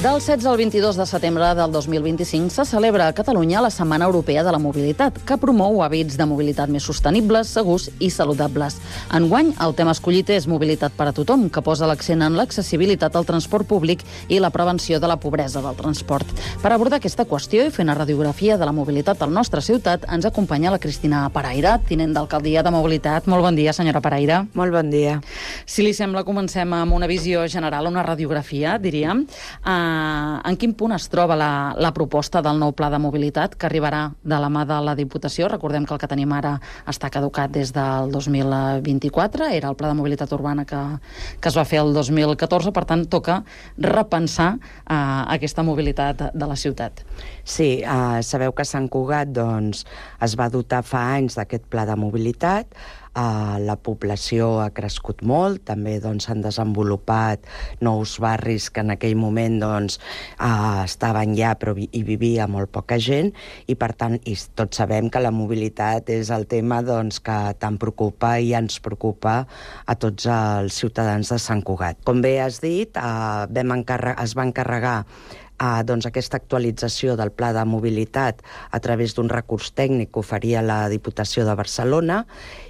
Del 16 al 22 de setembre del 2025 se celebra a Catalunya la Setmana Europea de la Mobilitat, que promou hàbits de mobilitat més sostenibles, segurs i saludables. Enguany, el tema escollit és Mobilitat per a tothom, que posa l'accent en l'accessibilitat al transport públic i la prevenció de la pobresa del transport. Per abordar aquesta qüestió i fer una radiografia de la mobilitat a la nostra ciutat, ens acompanya la Cristina Paraire, tinent d'alcaldia de Mobilitat. Molt bon dia, senyora Paraire. Molt bon dia. Si li sembla, comencem amb una visió general, una radiografia, diríem. En quin punt es troba la proposta del nou pla de mobilitat que arribarà de la mà de la Diputació? Recordem que el que tenim ara està caducat des del 2024, era el pla de mobilitat urbana que es va fer el 2014, per tant, toca repensar aquesta mobilitat de la ciutat. Sí, sabeu que Sant Cugat es va dotar fa anys d'aquest pla de mobilitat. La població ha crescut molt, també s'han desenvolupat nous barris que en aquell moment estaven ja però hi vivia molt poca gent i per tant tots sabem que la mobilitat és el tema que tant preocupa i ens preocupa a tots els ciutadans de Sant Cugat. Com bé has dit, es va encarregar aquesta actualització del pla de mobilitat a través d'un recurs tècnic que oferia la Diputació de Barcelona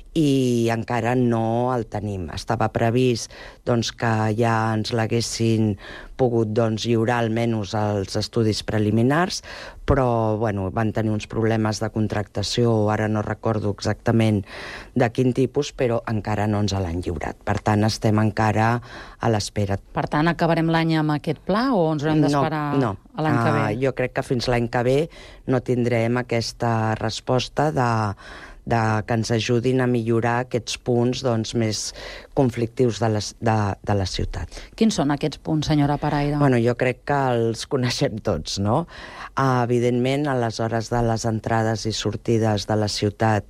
i encara no el tenim. Estava previst que ja ens l'haguessin pogut lliurar almenys els estudis preliminars, però van tenir uns problemes de contractació, ara no recordo exactament de quin tipus, però encara no ens l'han lliurat. Per tant, estem encara a l'espera. Per tant, acabarem l'any amb aquest pla o ens haurem d'esperar a l'any que ve? Jo crec que fins l'any que ve no tindrem aquesta resposta que ens ajudin a millorar aquests punts més conflictius de la ciutat. Quins són aquests punts, senyora Paraire? Jo crec que els coneixem tots, no? Evidentment, a les hores de les entrades i sortides de la ciutat,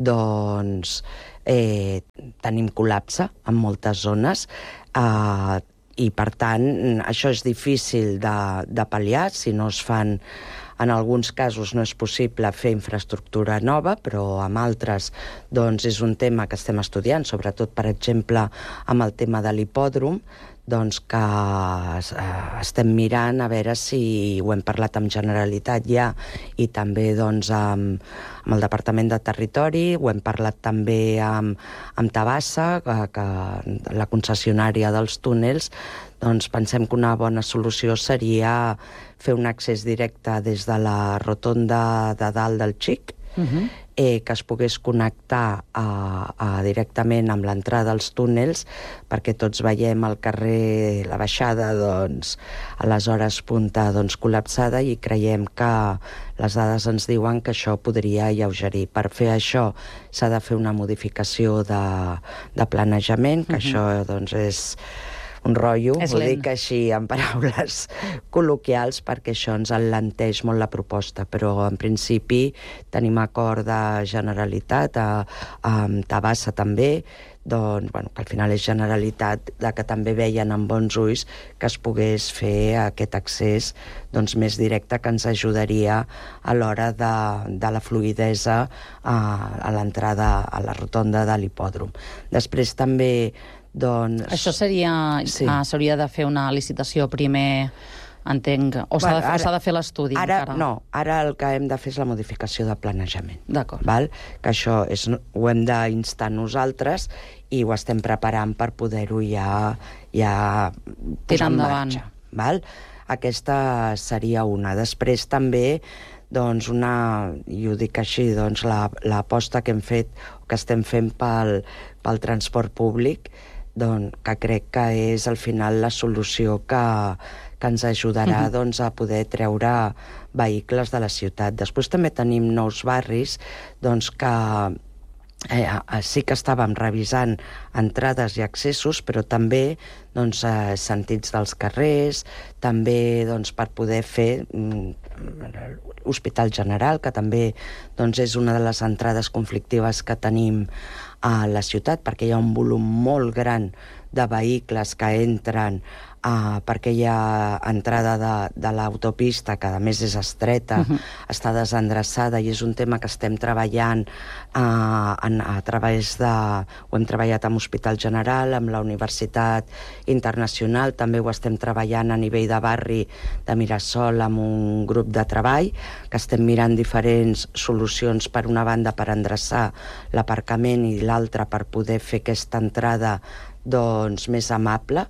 tenim col·lapse en moltes zones, i per tant, això és difícil de pal·liar si no es fan. En alguns casos no és possible fer infraestructura nova, però en altres és un tema que estem estudiant, sobretot, per exemple, amb el tema de l'hipòdrom, que estem mirant a veure si ho hem parlat amb Generalitat ja i també amb el Departament de Territori, ho hem parlat també amb Tabasa, la concessionària dels túnels. Pensem que una bona solució seria fer un accés directe des de la rotonda de dalt del Xic, que es pogués connectar directament amb l'entrada als túnels, perquè tots veiem el carrer, la baixada, a les hores punta col·lapsada, i creiem que les dades ens diuen que això podria alleugerir. Per fer això s'ha de fer una modificació de planejament, que això és un rotllo, ho dic així en paraules col·loquials, perquè això ens enlenteix molt la proposta, però en principi tenim acord de Generalitat, amb Tabasa també, que al final és Generalitat, que també veien amb bons ulls que es pogués fer aquest accés més directe, que ens ajudaria a l'hora de la fluïdesa a l'entrada a la rotonda de l'hipòdrom. Després també això s'hauria de fer una licitació primer, entenc, o s'ha de fer l'estudi encara? No, ara el que hem de fer és la modificació de planejament. D'acord. Que això ho hem d'instar nosaltres i ho estem preparant per poder-ho ja posar en marxa. Aquesta seria una. Després també i ho dic així, l'aposta que hem fet, que estem fent pel transport públic, que crec que és al final la solució que ens ajudarà a poder treure vehicles de la ciutat. Després també tenim nous barris que sí que estàvem revisant entrades i accessos, però també sentits dels carrers, també per poder fer Hospital General, que també és una de les entrades conflictives que tenim a la ciutat, perquè hi ha un volum molt gran de vehicles que entren perquè hi ha entrada de l'autopista, que a més és estreta, està desendreçada, i és un tema que estem treballant a través de... Ho hem treballat amb Hospital General, amb la Universitat Internacional, també ho estem treballant a nivell de barri de Mirasol amb un grup de treball, que estem mirant diferents solucions, per una banda per endreçar l'aparcament i l'altra per poder fer aquesta entrada doncs més amable.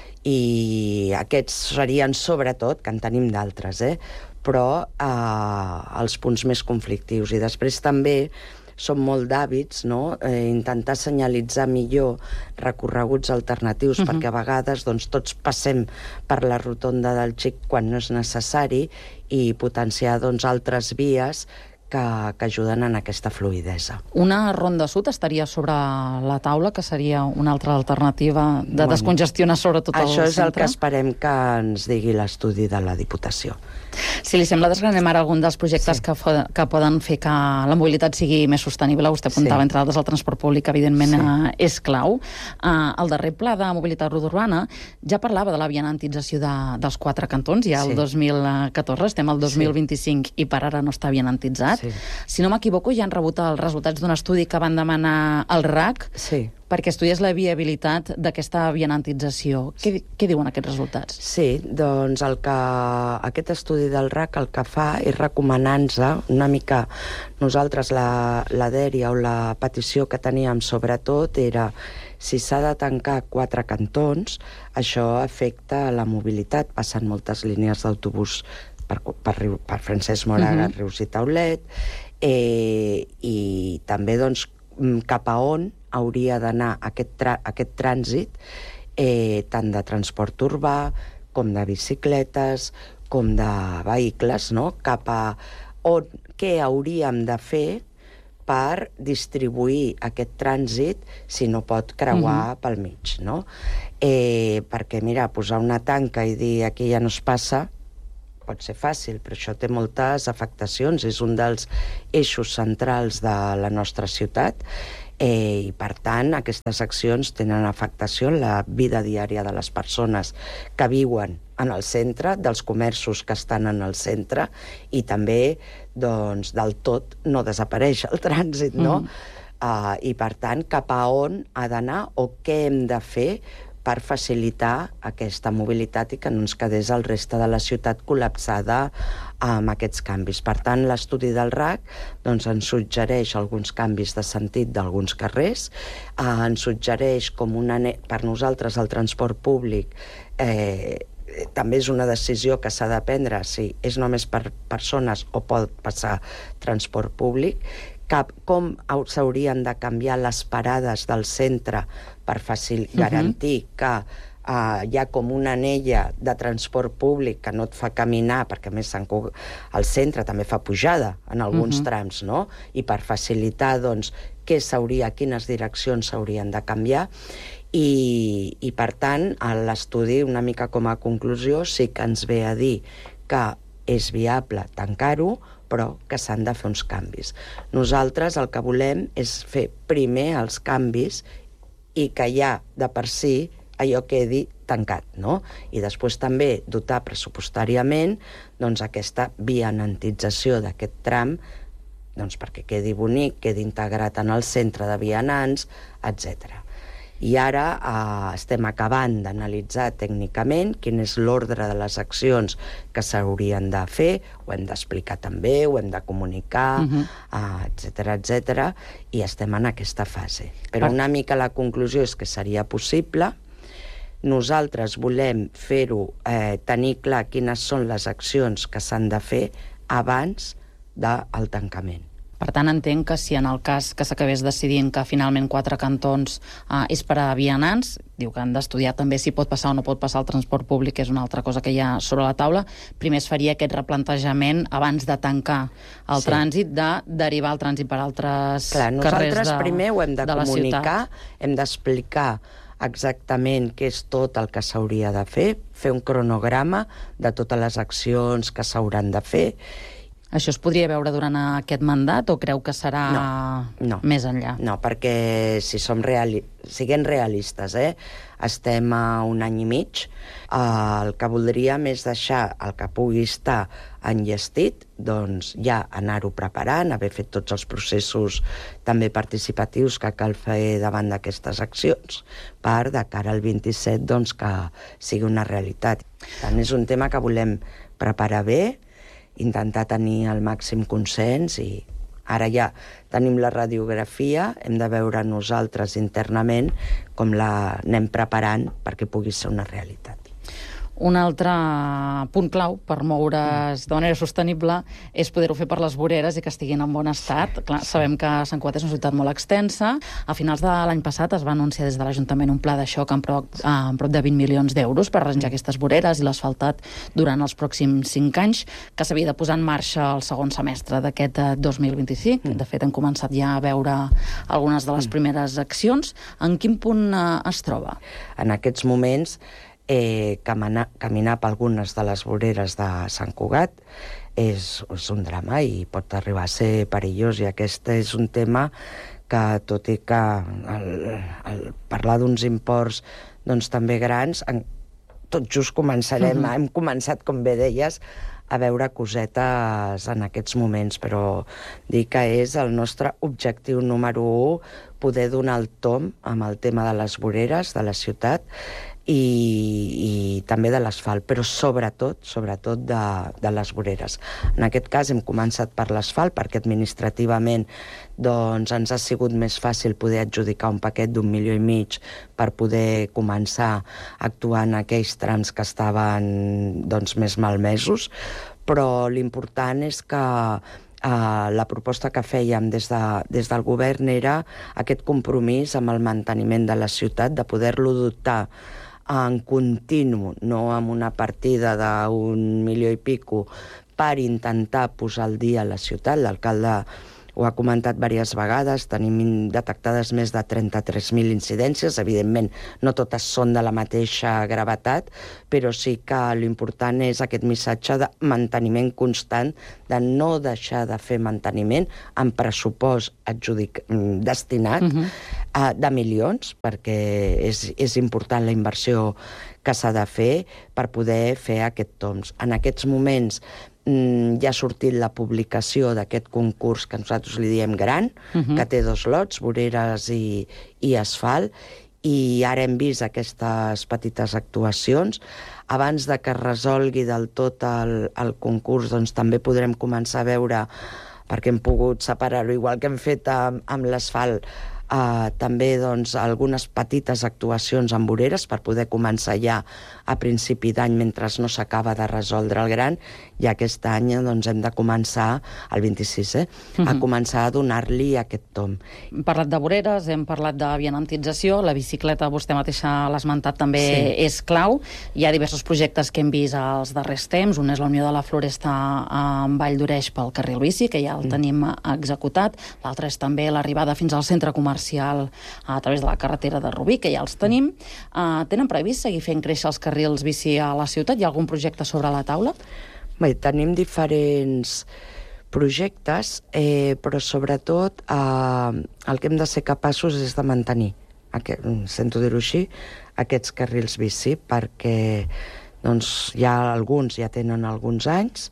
I aquests serien, sobretot, que en tenim d'altres, però els punts més conflictius. I després també són molt d'hàbits, no? Intentar senyalitzar millor recorreguts alternatius, perquè a vegades doncs, tots passem per la rotonda del Xic quan no és necessari, i potenciar doncs, altres vies que ajuden en aquesta fluïdesa. Una ronda sud estaria sobre la taula, que seria una altra alternativa de descongestionar sobretot el centre? Això és el que esperem que ens digui l'estudi de la Diputació. Si li sembla, desgranem ara algun dels projectes que poden fer que la mobilitat sigui més sostenible. Vostè apuntava, entre altres, el transport públic, evidentment, és clau. El darrer pla de mobilitat urbana ja parlava de la vianantització dels 4 cantons, ja el 2014, estem al 2025 i per ara no està vianantitzat. Si no m'equivoco, ja han rebut els resultats d'un estudi que van demanar al RAC perquè estudiés la viabilitat d'aquesta vianantització. Què diuen aquests resultats? Sí, doncs aquest estudi del RAC el que fa és recomanar-nos una mica nosaltres, la dèria o la petició que teníem sobretot era si s'ha de tancar 4 cantons, això afecta la mobilitat, passen moltes línies d'autobús per Francesc Moraga, Rius i Taulet, i també doncs, cap a on hauria d'anar aquest trànsit, tant de transport urbà com de bicicletes, com de vehicles, no? Cap a on, què hauríem de fer per distribuir aquest trànsit si no pot creuar pel mig, no? Perquè, mira, posar una tanca i dir aquí ja no es passa pot ser fàcil, però això té moltes afectacions. És un dels eixos centrals de la nostra ciutat, i per tant aquestes accions tenen afectació en la vida diària de les persones que viuen en el centre, dels comerços que estan en el centre, i també doncs, del tot no desapareix el trànsit, no? I per tant, cap a on ha d'anar o què hem de fer per facilitar aquesta mobilitat i que no ens quedés el reste de la ciutat col·lapsada amb aquests canvis. Per tant, l'estudi del RAC doncs, ens suggereix alguns canvis de sentit d'alguns carrers, ens suggereix com per nosaltres el transport públic també és una decisió que s'ha de prendre si és només per persones o pot passar transport públic, com s'haurien de canviar les parades del centre per garantir que hi ha com una anella de transport públic que no et fa caminar, perquè a més el centre també fa pujada en alguns trams, no? I per facilitar doncs, quines direccions s'haurien de canviar. I per tant, l'estudi, una mica com a conclusió, sí que ens ve a dir que és viable tancar-ho, però que s'han de fer uns canvis. Nosaltres el que volem és fer primer els canvis i que ja de per si allò quedi tancat, no? I després també dotar pressupostàriament doncs, aquesta vianantització d'aquest tram doncs, perquè quedi bonic, quedi integrat en el centre de vianants, etc. I ara estem acabant d'analitzar tècnicament quin és l'ordre de les accions que s'haurien de fer, ho hem d'explicar també, ho hem de comunicar, etc. I estem en aquesta fase. Però una mica la conclusió és que seria possible. Nosaltres volem fer-ho, tenir clar quines són les accions que s'han de fer abans del tancament. Per tant, entenc que si en el cas que s'acabés decidint que finalment 4 cantons és per a vianants, diu que han d'estudiar també si pot passar o no pot passar el transport públic, que és una altra cosa que hi ha sobre la taula, primer es faria aquest replantejament abans de tancar el trànsit, de derivar el trànsit per altres carrers de la ciutat. Nosaltres primer ho hem de comunicar, hem d'explicar exactament què és tot el que s'hauria de fer un cronograma de totes les accions que s'hauran de fer. Això es podria veure durant aquest mandat o creu que serà més enllà? No, perquè si siguem realistes, estem a 1 any i mig, el que voldríem és deixar el que pugui estar enllestit, doncs ja anar-ho preparant, haver fet tots els processos també participatius que cal fer davant d'aquestes accions per, de cara al 27, doncs que sigui una realitat. Per tant, és un tema que volem preparar bé, intentar tenir el màxim consens i ara ja tenim la radiografia, hem de veure nosaltres internament com l'anem preparant perquè pugui ser una realitat. Un altre punt clau per moure's de manera sostenible és poder-ho fer per les voreres i que estiguin en bon estat. Clar, sabem que Sant Cugat és una ciutat molt extensa. A finals de l'any passat es va anunciar des de l'Ajuntament un pla de xoc amb prop de 20 milions d'euros per arranjar aquestes voreres i l'asfaltat durant els pròxims 5 anys, que s'havia de posar en marxa el segon semestre d'aquest 2025. De fet, hem començat ja a veure algunes de les primeres accions. En quin punt es troba? En aquests moments, caminar per algunes de les voreres de Sant Cugat és un drama i pot arribar a ser perillós, i aquest és un tema que, tot i que parlar d'uns imports doncs, també grans, tot just hem començat, com bé deies, a veure cosetes en aquests moments, però dir que és el nostre objectiu número 1 poder donar el tomb amb el tema de les voreres de la ciutat i també de l'asfalt, però sobretot de les voreres. En aquest cas hem començat per l'asfalt perquè administrativament doncs, ens ha sigut més fàcil poder adjudicar un paquet d'1,5 milions per poder començar a actuar en aquells trams que estaven doncs, més malmesos, però l'important és que la proposta que fèiem des del govern era aquest compromís amb el manteniment de la ciutat, de poder-lo dotar en continu, no amb una partida d'1 milió i pico, per intentar posar al dia la ciutat. L'alcalde ho ha comentat diverses vegades, tenim detectades més de 33.000 incidències, evidentment no totes són de la mateixa gravetat, però sí que l'important és aquest missatge de manteniment constant, de no deixar de fer manteniment amb pressupost destinat de milions, perquè és important la inversió que s'ha de fer per poder fer aquest toms. En aquests moments ja ha sortit la publicació d'aquest concurs que nosaltres li diem gran, que té 2 lots, voreres i asfalt, i ara hem vist aquestes petites actuacions. Abans de que es resolgui del tot el concurs, doncs també podrem començar a veure, perquè hem pogut separar-ho, igual que hem fet amb l'asfalt, també doncs, algunes petites actuacions amb voreres per poder començar ja a principi d'any mentre no s'acaba de resoldre el gran, i aquest any doncs, hem de començar, el 26, a començar a donar-li aquest tomb. Hem parlat de voreres, hem parlat de vianantització, la bicicleta, vostè mateixa l'ha esmentat, també és clau. Hi ha diversos projectes que hem vist als darrers temps, un és la Unió de la Floresta en Vall d'Oreix pel carril bici, que ja el tenim executat, l'altre és també l'arribada fins al centre comercial a través de la carretera de Rubí, que ja els tenim. Tenen previst seguir fent créixer els carrils bici a la ciutat? Hi ha algun projecte sobre la taula? Bé, tenim diferents projectes, però sobretot el que hem de ser capaços és de mantenir, sento dir-ho així, aquests carrils bici, perquè doncs, alguns ja tenen alguns anys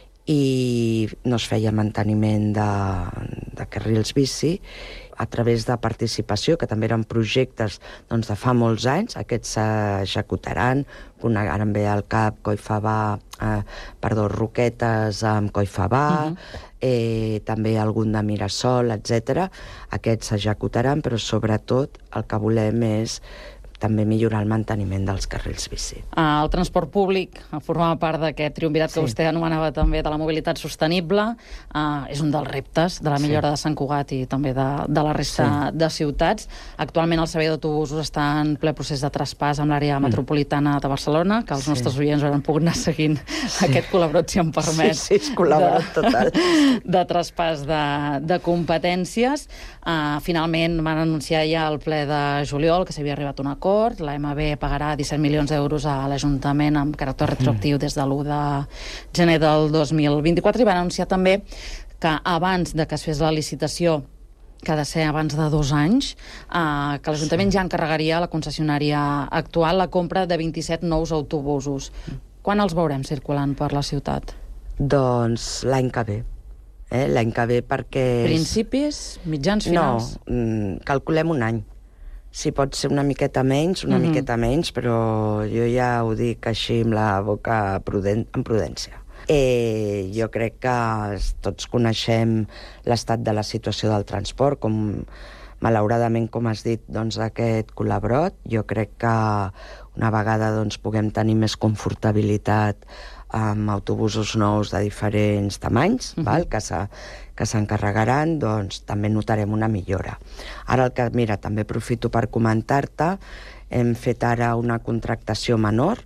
i no es feia manteniment de carrils bici a través de participació, que també eren projectes doncs, de fa molts anys. Aquests s'executaran, ara em ve al cap Roquetes amb Collfabà, també algun de Mirasol, etc. Aquests s'executaran, però sobretot el que volem és també millorar el manteniment dels carrils bici. El transport públic formava part d'aquest triumvirat que vostè anomenava també de la mobilitat sostenible. És un dels reptes de la millora de Sant Cugat i també de la resta de ciutats. Actualment el servei d'autobusos està en ple procés de traspàs amb l'àrea metropolitana de Barcelona, que els nostres oients hauran pogut anar seguint aquest col·laborat, si em permet. Sí, és col·laborat total. De traspàs de competències. Finalment van anunciar ja al ple de juliol que s'havia arribat a un acord transport. L'AMB pagarà 17 milions d'euros a l'Ajuntament amb caràcter retroactiu des de l'1 de gener del 2024 i van anunciar també que abans de que es fes la licitació, que ha de ser abans de 2 anys, que l'Ajuntament ja encarregaria a la concessionària actual la compra de 27 nous autobusos. Quan els veurem circulant per la ciutat? Doncs l'any que ve. L'any que ve perquè... Principis? Mitjans finals? No, calculem un any. Si pot ser una miqueta menys, miqueta menys, però jo ja ho dic així amb la boca amb prudència. Jo crec que tots coneixem l'estat de la situació del transport, com malauradament, com has dit, doncs, aquest col·labrot. Jo crec que una vegada puguem tenir més confortabilitat amb autobusos nous de diferents tamanys, que s'encarregaran, doncs també notarem una millora. Ara, mira, també aprofito per comentar-te, hem fet ara una contractació menor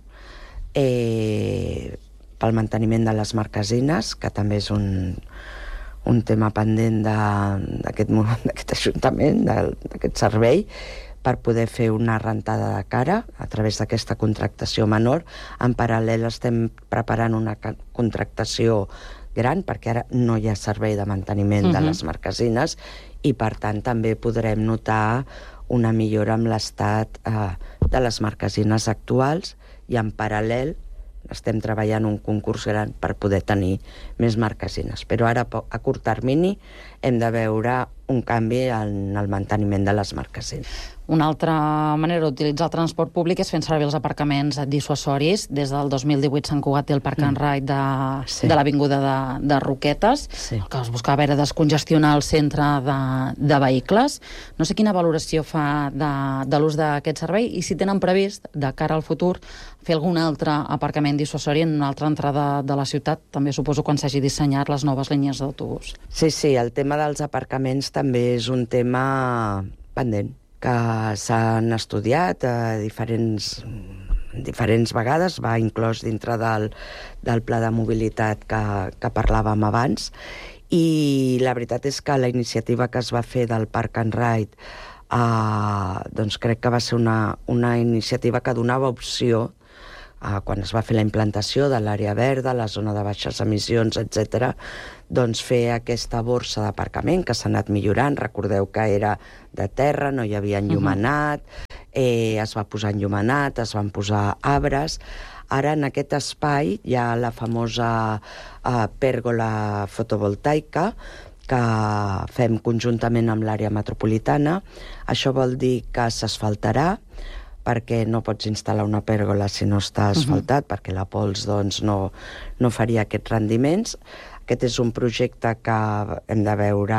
pel manteniment de les marquesines, que també és un tema pendent d'aquest Ajuntament, d'aquest servei, per poder fer una rentada de cara a través d'aquesta contractació menor. En paral·lel estem preparant una contractació gran, perquè ara no hi ha servei de manteniment de les marquesines i, per tant, també podrem notar una millora amb l'estat de les marquesines actuals i, en paral·lel, estem treballant un concurs gran per poder tenir més marquesines. Però ara, a curt termini, hem de veure un canvi en el manteniment de les marquesines. Una altra manera d'utilitzar el transport públic és fent servir els aparcaments dissuasoris. Des del 2018 Sant Cugat té el Park and Ride de l'Avinguda de Roquetes, que es buscava era descongestionar el centre de vehicles. No sé quina valoració fa de l'ús d'aquest servei i si tenen previst, de cara al futur, fer algun altre aparcament dissuasori en una altra entrada de la ciutat, també suposo quan s'hagi dissenyat les noves línies d'autobús. Sí, el tema dels aparcaments també és un tema pendent, que s'han estudiat diferents vegades, va inclòs dintre del pla de mobilitat que parlàvem abans, i la veritat és que la iniciativa que es va fer del Park and Ride doncs crec que va ser una iniciativa que donava opció, quan es va fer la implantació de l'àrea verda, la zona de baixes emissions, etc., doncs fer aquesta borsa d'aparcament que s'ha anat millorant. Recordeu que era de terra, no hi havia enllumenat, es va posar enllumenat, es van posar arbres. Ara, en aquest espai, hi ha la famosa pèrgola fotovoltaica que fem conjuntament amb l'àrea metropolitana. Això vol dir que s'asfaltarà, perquè no pots instal·lar una pèrgola si no està asfaltat, perquè la pols no faria aquests rendiments. Aquest és un projecte que hem de veure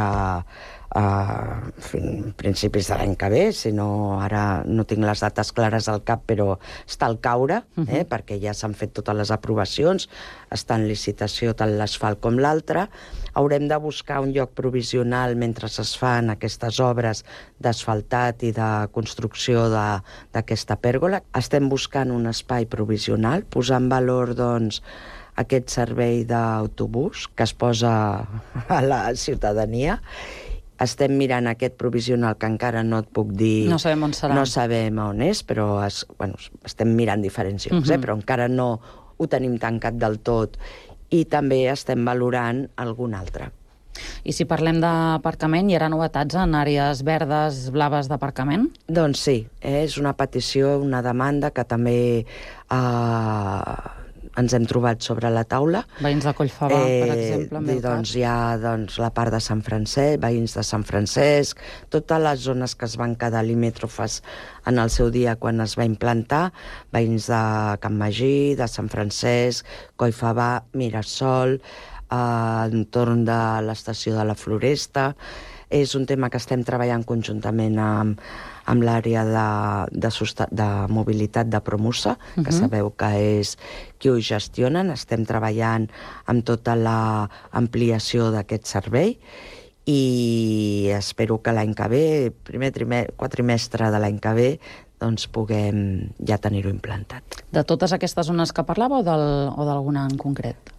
a principis de l'any que ve, si no, ara no tinc les dates clares al cap, però està al caure, perquè ja s'han fet totes les aprovacions, està en licitació tant l'asfalt com l'altre. Haurem de buscar un lloc provisional mentre es fan aquestes obres d'asfaltat i de construcció d'aquesta pèrgola. Estem buscant un espai provisional, posar en valor, doncs, aquest servei d'autobús que es posa a la ciutadania. Estem mirant aquest provisional que encara no et puc dir... No sabem on serà. No sabem on és, però estem mirant diferents llocs, però encara no ho tenim tancat del tot. I també estem valorant algun altre. I si parlem d'aparcament, hi haurà novetats en àrees verdes, blaves d'aparcament? Doncs sí, és una petició, una demanda que també ens hem trobat sobre la taula. Veïns de Collfabà, per exemple. Doncs hi ha la part de Sant Francesc, veïns de Sant Francesc, totes les zones que es van quedar limítrofes en el seu dia quan es va implantar, veïns de Can Magí, de Sant Francesc, Collfabà, Mirasol, entorn de l'estació de la Floresta. És un tema que estem treballant conjuntament amb l'àrea de mobilitat de Promusa, que sabeu que és qui ho gestionen. Estem treballant amb tota l'ampliació d'aquest servei i espero que l'any que ve, primer quatrimestre de l'any que ve, doncs puguem ja tenir-ho implantat. De totes aquestes zones que parlava o d'alguna en concret?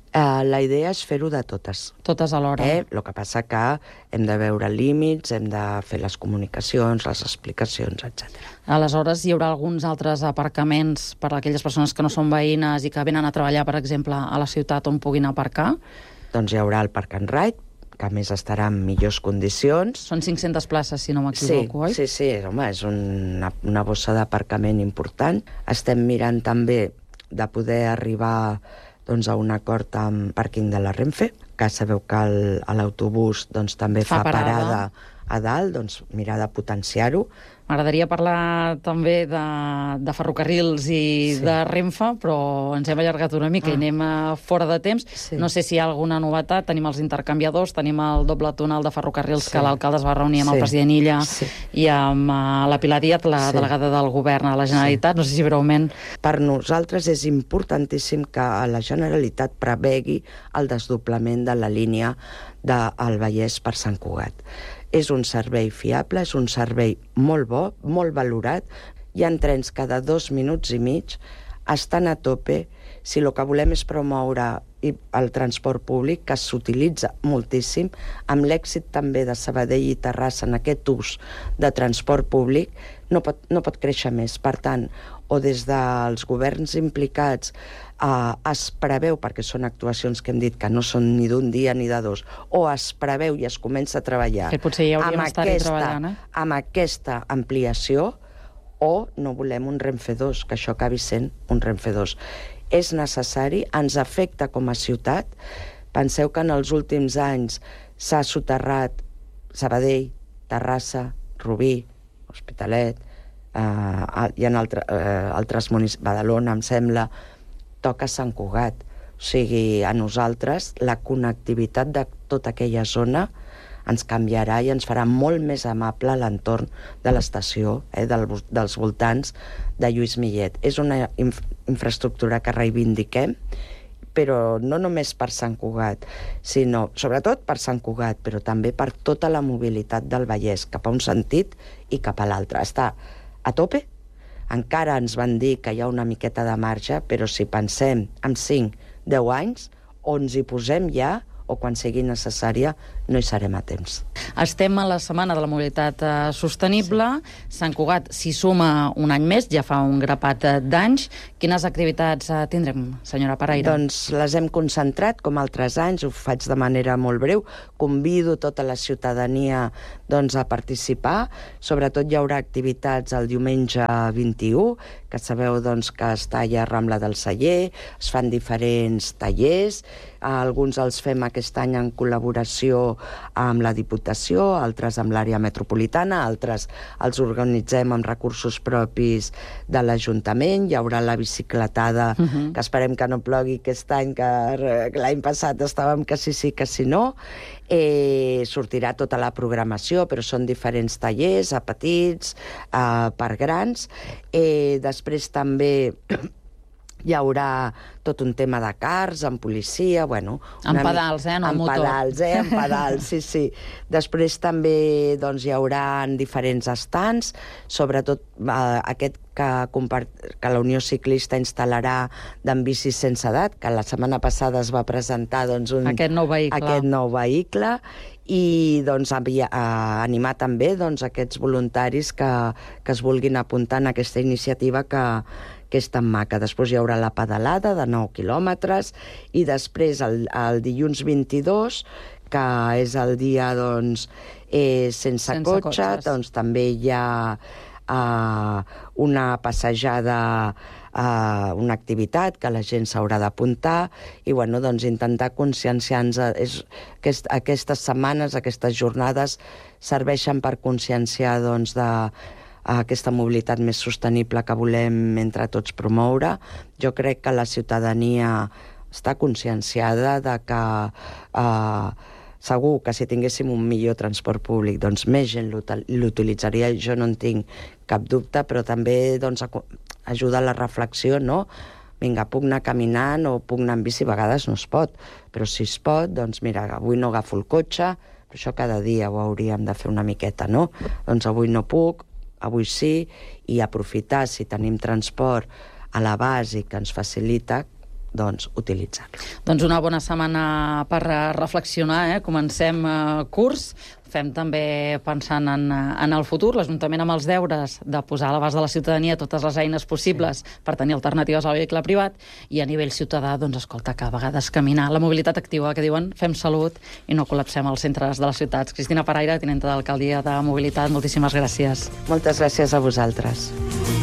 La idea és fer-ho de totes. Totes alhora. El que passa que hem de veure límits, hem de fer les comunicacions, les explicacions, etc. Aleshores, hi haurà alguns altres aparcaments per a aquelles persones que no són veïnes i que venen a treballar, per exemple, a la ciutat on puguin aparcar? Doncs hi haurà el Park and Ride, que a més estarà en millors condicions. Són 500 places, si no m'equivoco, oi? Sí, home, és una bossa d'aparcament important. Estem mirant també de poder arribar a un acord amb pàrquing de la Renfe, que sabeu que l'autobús també fa parada a dalt, doncs mirar de potenciar-ho. M'agradaria parlar també de ferrocarrils i de Renfe, però ens hem allargat una mica i anem fora de temps. Sí. No sé si hi ha alguna novetat. Tenim els intercanviadors, tenim el doble túnel de ferrocarrils que l'alcalde es va reunir amb el president Illa i amb la Pilar Díaz, la delegada del govern a la Generalitat. No sé si breument... Per nosaltres és importantíssim que la Generalitat prevegui el desdoblament de la línia del Vallès per Sant Cugat. És un servei fiable, és un servei molt bo, molt valorat. Hi ha trens cada 2 minuts i mig, estan a tope. Si el que volem és promoure el transport públic, que s'utilitza moltíssim, amb l'èxit també de Sabadell i Terrassa en aquest ús de transport públic, no pot créixer més. Per tant, o des dels governs implicats es preveu, perquè són actuacions que hem dit que no són ni d'un dia ni de 2, o es preveu i es comença a treballar amb aquesta ampliació, o no volem un Renfe 2, que això acabi sent un Renfe 2. És necessari, ens afecta com a ciutat. Penseu que en els últims anys s'ha soterrat Sabadell, Terrassa, Rubí, Hospitalet, hi ha altres municipis, Badalona, em sembla, toca Sant Cugat. O sigui, a nosaltres la connectivitat de tota aquella zona ens canviarà i ens farà molt més amable l'entorn de l'estació, dels voltants de Lluís Millet. És una infraestructura que reivindiquem, però no només per Sant Cugat, sinó sobretot per Sant Cugat, però també per tota la mobilitat del Vallès, cap a un sentit i cap a l'altre. Està a tope. Encara ens van dir que hi ha una miqueta de marge, però si pensem en 5-10 anys, o ens hi posem ja, o quan sigui necessària, no hi serem a temps. Estem a la Setmana de la Mobilitat Sostenible. Sant Cugat s'hi suma un any més, ja fa un grapat d'anys. Quines activitats tindrem, senyora Paraire? Doncs les hem concentrat, com altres anys, ho faig de manera molt breu. Convido tota la ciutadania a participar. Sobretot hi haurà activitats el diumenge 21, que sabeu que està allà a Rambla del Celler, es fan diferents tallers, alguns els fem aquest any en col·laboració amb la Diputació, altres amb l'àrea metropolitana, altres els organitzem amb recursos propis de l'Ajuntament. Hi haurà la bicicletada, que esperem que no plogui aquest any, que l'any passat estàvem que sí, que sí no. Sortirà tota la programació, però són diferents tallers, a petits, per grans. Després també hi haurà tot un tema de cars, amb policia, bueno... Amb pedals, no amb motor. Amb pedals, sí. Després també hi haurà diferents estants, sobretot aquest que la Unió Ciclista instal·larà d'en bicis sense edat, que la setmana passada es va presentar aquest nou vehicle, i animar també aquests voluntaris que es vulguin apuntar en aquesta iniciativa que és tan maca. Després hi haurà la pedalada de 9 quilòmetres i després el dilluns 22, que és el dia sense cotxe, també hi ha una passejada, una activitat que la gent s'haurà d'apuntar i intentar conscienciar-nos. Aquestes setmanes, aquestes jornades serveixen per conscienciar aquesta mobilitat més sostenible que volem entre tots promoure. Jo crec que la ciutadania està conscienciada de que segur que si tinguéssim un millor transport públic, més gent l'utilitzaria, jo no en tinc cap dubte, però també ajuda a la reflexió, no? Vinga, puc anar caminant o puc anar en bici, a vegades no es pot, però si es pot, mira, avui no agafo el cotxe, però això cada dia ho hauríem de fer una miqueta, no? Avui no puc, avui sí, i aprofitar, si tenim transport a la base que ens facilita, doncs, utilitzar-lo. Doncs una bona setmana per reflexionar, Comencem curs, fem també pensant en el futur, l'Ajuntament amb els deures de posar a l'abast de la ciutadania totes les eines possibles per tenir alternatives al vehicle privat, i a nivell ciutadà, doncs, escolta, que a vegades caminar, la mobilitat activa, que diuen, fem salut i no col·lapsem els centres de les ciutats. Cristina Paraire, tinenta d'alcaldia de Mobilitat, moltíssimes gràcies. Moltes gràcies a vosaltres.